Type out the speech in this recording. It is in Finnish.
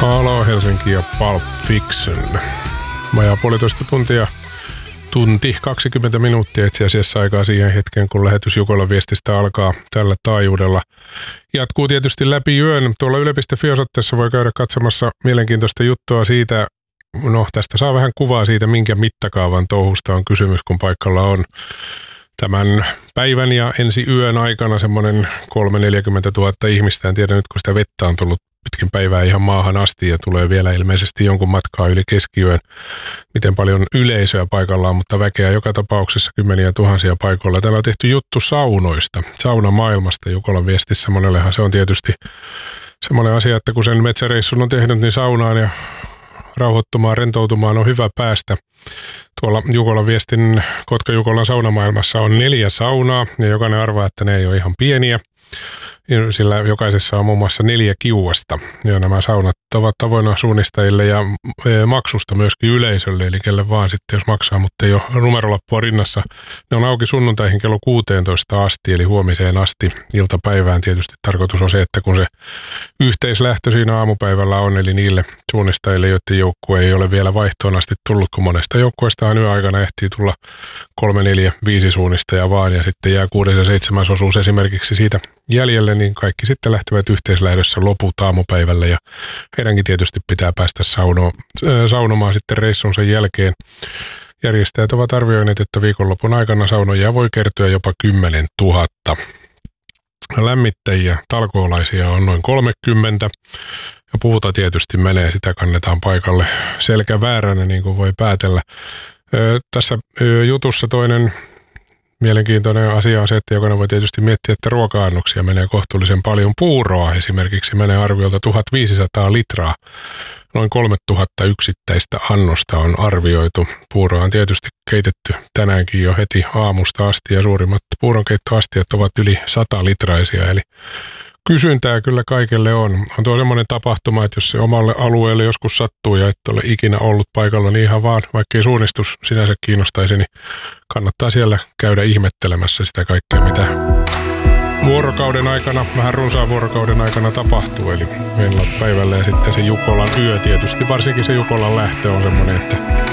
Alo Helsinki ja Pulp Fiction. Vajaa puolitoista tuntia, tunti 20 minuuttia itse asiassa aikaa siihen hetkeen, kun lähetys Jukolan viestistä alkaa tällä taajuudella. Jatkuu tietysti läpi yön. Tuolla yle.fi-osoitteessa voi käydä katsomassa mielenkiintoista juttua siitä. No, tästä saa vähän kuvaa siitä, minkä mittakaavan touhusta on kysymys, kun paikalla on tämän päivän ja ensi yön aikana semmoinen 3-40 000 ihmistä. En tiedä nyt, kun sitä vettä on tullut pitkin päivää ihan maahan asti ja tulee vielä ilmeisesti jonkun matkaa yli keskiyön, miten paljon yleisöä paikalla on, mutta väkeä joka tapauksessa kymmeniä tuhansia paikoilla. Täällä on tehty juttu saunoista, saunamaailmasta Jukolan viestissä. Monellehan se on tietysti semmoinen asia, että kun sen metsäreissun on tehnyt, niin saunaan ja rauhoittumaan, rentoutumaan on hyvä päästä. Tuolla Jukolan viestin Kotka-Jukolan saunamaailmassa on 4 saunaa ja jokainen arvaa, että ne ei ole ihan pieniä. Sillä jokaisessa on muun muassa 4 kiuasta ja nämä saunat ovat avoinna suunnistajille ja maksusta myöskin yleisölle, eli kelle vaan sitten jos maksaa, mutta ei ole numerolappua rinnassa. Ne on auki sunnuntaihin kello 16 asti, eli huomiseen asti iltapäivään. Tietysti tarkoitus on se, että kun se yhteislähtö siinä aamupäivällä on, eli niille suunnistajille, joiden joukkue ei ole vielä vaihtoon asti tullut, kun monesta joukkueestahan yöaikana ehtii tulla 3, 4, 5 suunnistajaa vaan, ja sitten jää 6 ja 7 osuus esimerkiksi siitä jäljelle, niin kaikki sitten lähtevät yhteislähdössä loput aamupäivälle ja heidänkin tietysti pitää päästä saunomaan sitten reissunsa jälkeen. Järjestäjät ovat arvioineet, että viikonlopun aikana saunoja voi kertyä jopa 10 000. Lämmittäjiä, talkoolaisia on noin 30 ja puuta tietysti menee, sitä kannetaan paikalle selkävääränä, niin kuin voi päätellä. Tässä jutussa toinen mielenkiintoinen asia on se, että jokainen voi tietysti miettiä, että ruoka-annoksia menee kohtuullisen paljon. Puuroa esimerkiksi menee arviolta 1500 litraa. Noin 3000 yksittäistä annosta on arvioitu. Puuroa on tietysti keitetty tänäänkin jo heti aamusta asti ja suurimmat puuronkeittoastiat ovat yli 100 litraisia. Eli kysyntää kyllä kaikelle on. On tuo semmoinen tapahtuma, että jos se omalle alueelle joskus sattuu ja et ole ikinä ollut paikalla, niin ihan vaan, vaikkei suunnistus sinänsä kiinnostaisi, niin kannattaa siellä käydä ihmettelemässä sitä kaikkea, mitä vuorokauden aikana, vähän runsaan vuorokauden aikana tapahtuu. Eli meillä päivällä ja sitten se Jukolan yö tietysti, varsinkin se Jukolan lähtö on semmoinen, että